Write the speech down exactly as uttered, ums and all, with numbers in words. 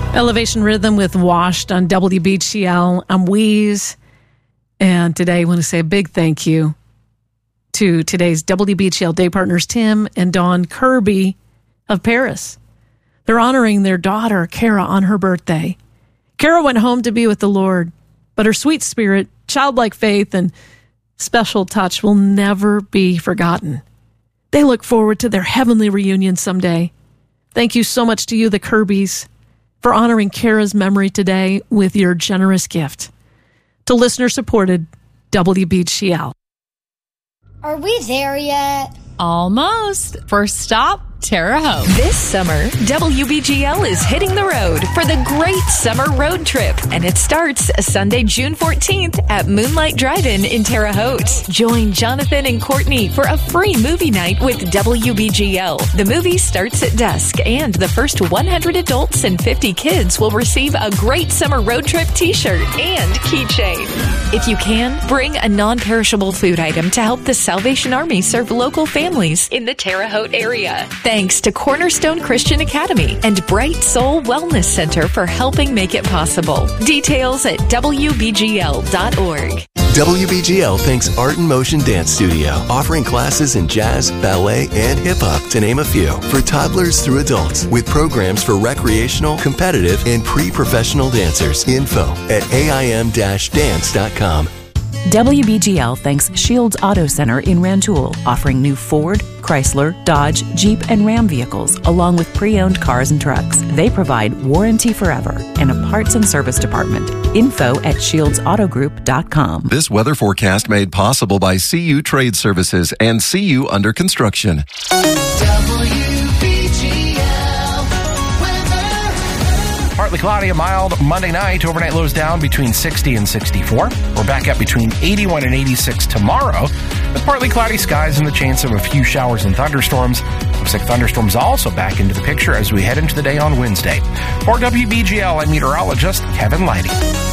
Elevation Rhythm with Washed on W B G L. I'm Wheeze. And today I want to say a big thank you to today's W B G L day partners, Tim and Dawn Kirby of Paris. They're honoring their daughter, Kara, on her birthday. Kara went home to be with the Lord, but her sweet spirit, childlike faith, and special touch will never be forgotten. They look forward to their heavenly reunion someday. Thank you so much to you, the Kirbys, for honoring Kara's memory today with your generous gift. To listener-supported W B G L. Are we there yet? Almost. First stop, Terre Haute. This summer, W B G L is hitting the road for the Great Summer Road Trip, and it starts Sunday, June fourteenth at Moonlight Drive-In in Terre Haute. Join Jonathan and Courtney for a free movie night with W B G L. The movie starts at dusk, and the first one hundred adults and fifty kids will receive a Great Summer Road Trip t-shirt and keychain. If you can, bring a non-perishable food item to help the Salvation Army serve local families in the Terre Haute area. Thanks to Cornerstone Christian Academy and Bright Soul Wellness Center for helping make it possible. Details at W B G L dot org. W B G L thanks Art in Motion Dance Studio, offering classes in jazz, ballet, and hip-hop, to name a few, for toddlers through adults, with programs for recreational, competitive, and pre-professional dancers. Info at A I M dance dot com. W B G L thanks Shields Auto Center in Rantoul, offering new Ford, Chrysler, Dodge, Jeep, and Ram vehicles, along with pre-owned cars and trucks. They provide warranty forever and a parts and service department. Info at shields auto group dot com. This weather forecast made possible by C U Trade Services and C U Under Construction. Partly cloudy, a mild Monday night. Overnight lows down between sixty and sixty-four. We're back up between eighty-one and eighty-six tomorrow, with partly cloudy skies and the chance of a few showers and thunderstorms. Looks like thunderstorms also back into the picture as we head into the day on Wednesday. For W B G L, I'm meteorologist Kevin Leidy.